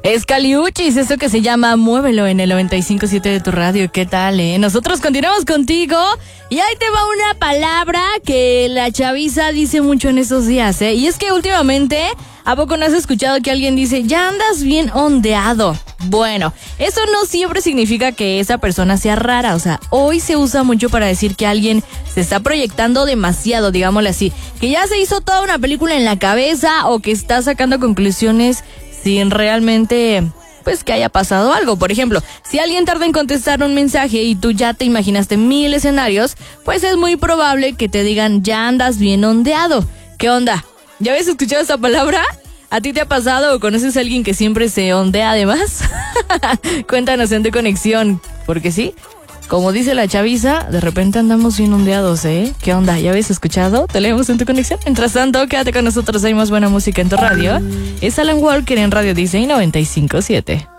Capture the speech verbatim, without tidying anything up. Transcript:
Es Caliuchis, esto que se llama Muévelo en el noventa y cinco punto siete de tu radio. ¿Qué tal, eh? Nosotros continuamos contigo y ahí te va una palabra que la chaviza dice mucho en estos días, ¿eh? Y es que últimamente, ¿a poco no has escuchado que alguien dice, ya andas bien ondeado? Bueno, eso no siempre significa que esa persona sea rara, o sea, hoy se usa mucho para decir que alguien se está proyectando demasiado, digámosle así, que ya se hizo toda una película en la cabeza o que está sacando conclusiones sin realmente, pues, que haya pasado algo. Por ejemplo, si alguien tarda en contestar un mensaje y tú ya te imaginaste mil escenarios, pues es muy probable que te digan, ya andas bien ondeado. ¿Qué onda? ¿Ya habías escuchado esa palabra? ¿A ti te ha pasado o conoces a alguien que siempre se ondea además? Cuéntanos en tu conexión, porque sí, como dice la chaviza, de repente andamos bien ondeados, ¿eh? ¿Qué onda? ¿Ya habéis escuchado? Te leemos en tu conexión. Mientras tanto, quédate con nosotros, hay más buena música en tu radio. Es Alan Walker en Radio Disney noventa y cinco punto siete.